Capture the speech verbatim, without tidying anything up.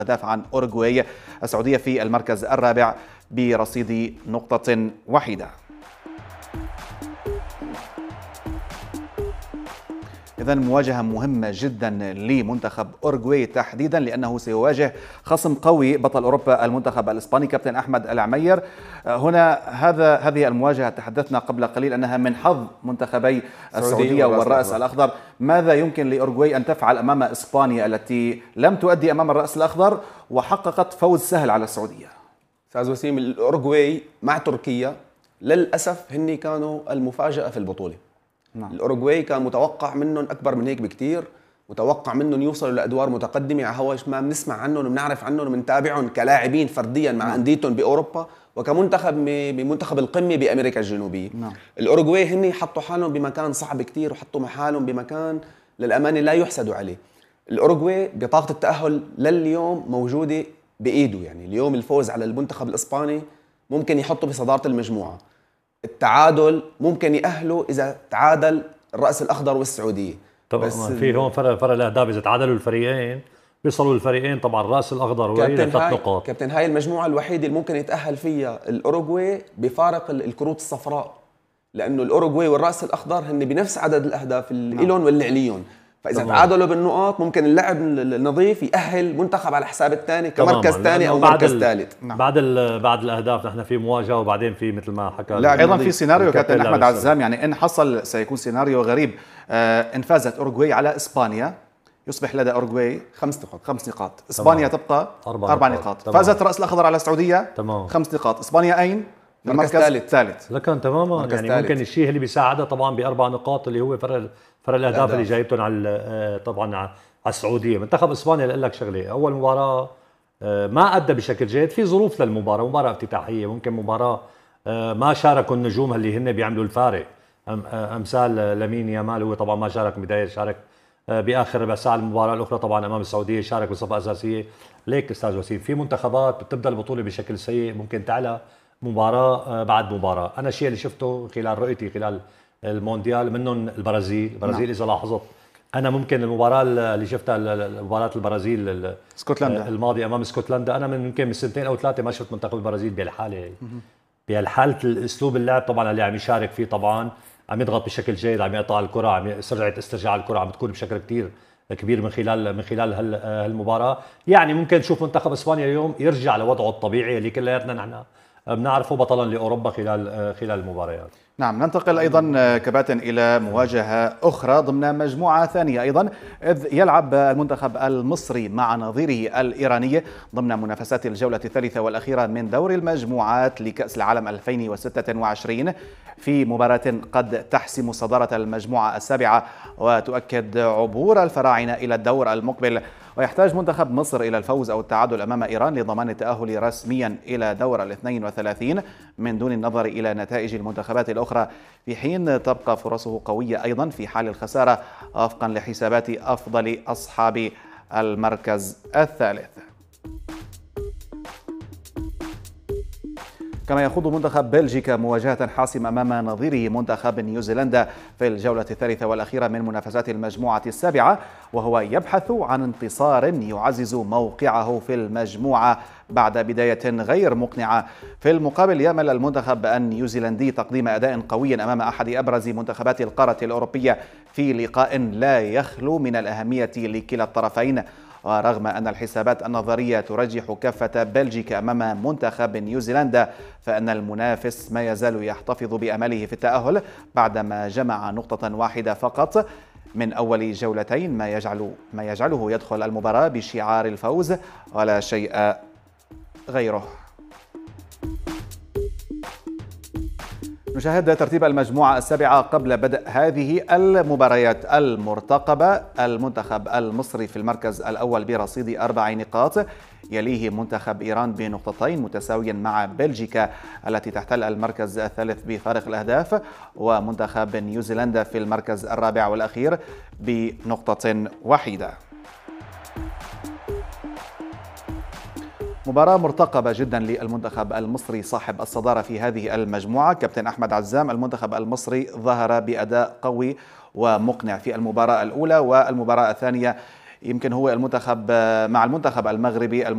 دافع عن أوروغواي. السعودية في المركز الرابع برصيد نقطة واحدة. إذن مواجهة مهمة جدا لمنتخب أوروغواي تحديدا، لأنه سيواجه خصم قوي بطل أوروبا المنتخب الإسباني كابتن أحمد العمير. هنا هذا هذه المواجهة تحدثنا قبل قليل أنها من حظ منتخبي السعودية والرأس الأخضر. ماذا يمكن لأوروغواي أن تفعل أمام إسبانيا التي لم تؤدي أمام الرأس الأخضر وحققت فوز سهل على السعودية؟ أستاذ وسيم، الأوروغواي مع تركيا للأسف هن كانوا المفاجأة في البطولة. نعم. الأوروغواي كان متوقع منهم أكبر من هيك بكتير، متوقع منهم يوصلوا لأدوار متقدمة على هواش ما بنسمع عنهم وبنعرف عنهم وبنتابعهم كلاعبين فرديا مع نعم. أنديتهم بأوروبا وكمنتخب بمنتخب القمة بأمريكا الجنوبية. نعم. الأوروغواي هن حطوا حالهم بمكان صعب كتير وحطوا حالهم بمكان للأمانة لا يحسدوا عليه. الأوروغواي بطاقة التأهل لليوم موجودة بإيده، يعني اليوم الفوز على المنتخب الإسباني ممكن يحطه بصدارة المجموعة. التعادل ممكن يأهله إذا تعادل الرأس الأخضر والسعودية. طبعا في هون فرق فرق الأهداف، إذا تعادلوا الفريقين بيصلوا الفريقين طبعا الرأس الأخضر وهي ثلاث نقاط. كابتن هاي المجموعة الوحيدة اللي ممكن يتأهل فيها الأوروغواي بفارق الكروت الصفراء، لأنه الأوروغواي والرأس الأخضر هن بنفس عدد الأهداف اللي لهم واللي عليهم، فإذا تعادلوا بالنقاط ممكن اللاعب النظيف يأهل منتخب على حساب الثاني كمركز ثاني أو مركز ثالث. نعم. بعد بعد الأهداف نحن في مواجهة وبعدين في مثل ما حكى أيضا في سيناريو كابتن أحمد عزام، يعني إن حصل سيكون سيناريو غريب. آه إن فازت أوروغواي على إسبانيا يصبح لدى أوروغواي خمس نقاط خمس نقاط إسبانيا تمام. تبقى أربع, أربع نقاط. نقاط. فازت الرأس الأخضر على السعودية تمام. خمس نقاط. إسبانيا أين؟ المركز الثالث. لكن تماما يعني تالت. ممكن الشيء اللي بيساعدها طبعا بأربع نقاط اللي هو فرق فرق الأهداف اللي جايبتهم على طبعا على السعودية. منتخب إسبانيا اللي لك شغلة، أول مباراة ما أدى بشكل جيد، في ظروف للمباراة، مباراة افتتاحية، ممكن مباراة ما شاركوا النجوم اللي هن بيعملوا الفارق، أمثال لامين يامال هو طبعا ما شارك بداية، شارك باخر ربع ساعه. المباراه الاخرى طبعا امام السعوديه شارك بصفه اساسيه. ليك استاذ وسيم في منتخبات بتبدا البطوله بشكل سيء ممكن تعلى مباراه بعد مباراه. انا الشيء اللي شفته خلال رؤيتي خلال المونديال منهم البرازيل. البرازيل اذا لاحظت انا ممكن المباراه اللي شفتها مباراه البرازيل اسكتلندا الماضيه امام اسكتلندا، انا من يمكن من سنتين او ثلاثه ما شفت منتخب البرازيل بهالحاله، بهالحاله الاسلوب اللعب طبعا اللي عم يشارك فيه، طبعا عم يضغط بشكل جيد، عم يقطع الكره، عم سرعه استرجاع الكره عم بتكون بشكل كثير كبير من خلال من خلال هالمباراه. يعني ممكن نشوف منتخب اسبانيا اليوم يرجع لوضعه الطبيعي اللي كلياتنا نحن بنعرفه بطلا لاوروبا خلال خلال المباريات. نعم. ننتقل ايضا كباتن الى مواجهه اخرى ضمن مجموعه ثانيه ايضا، اذ يلعب المنتخب المصري مع نظيره الايراني ضمن منافسات الجوله الثالثه والاخيره من دور المجموعات لكاس العالم ألفين وستة وعشرين، في مباراة قد تحسم صدارة المجموعة السابعة وتؤكد عبور الفراعنة إلى الدور المقبل. ويحتاج منتخب مصر إلى الفوز أو التعادل أمام إيران لضمان التأهل رسميا إلى دور الاثنين وثلاثين من دون النظر إلى نتائج المنتخبات الأخرى، في حين تبقى فرصه قوية أيضا في حال الخسارة وفقا لحسابات أفضل أصحاب المركز الثالث. كما يخوض منتخب بلجيكا مواجهة حاسمة أمام نظيره منتخب نيوزيلندا في الجولة الثالثة والأخيرة من منافسات المجموعة السابعة، وهو يبحث عن انتصار يعزز موقعه في المجموعة بعد بداية غير مقنعة. في المقابل يأمل المنتخب النيوزيلندي تقديم أداء قوي أمام أحد أبرز منتخبات القارة الأوروبية في لقاء لا يخلو من الأهمية لكلا الطرفين. ورغم أن الحسابات النظرية ترجح كفة بلجيكا أمام منتخب نيوزيلندا، فإن المنافس ما يزال يحتفظ بأمله في التأهل بعدما جمع نقطة واحدة فقط من أول جولتين، ما يجعل ما يجعله يدخل المباراة بشعار الفوز ولا شيء غيره. نشاهد ترتيب المجموعة السابعة قبل بدء هذه المباريات المرتقبة. المنتخب المصري في المركز الأول برصيد أربع نقاط، يليه منتخب إيران بنقطتين متساويا مع بلجيكا التي تحتل المركز الثالث بفارق الأهداف، ومنتخب نيوزيلندا في المركز الرابع والأخير بنقطة واحدة. مباراة مرتقبة جدا للمنتخب المصري صاحب الصدارة في هذه المجموعة. كابتن أحمد عزام، المنتخب المصري ظهر بأداء قوي ومقنع في المباراة الأولى، والمباراة الثانية يمكن هو المنتخب مع المنتخب المغربي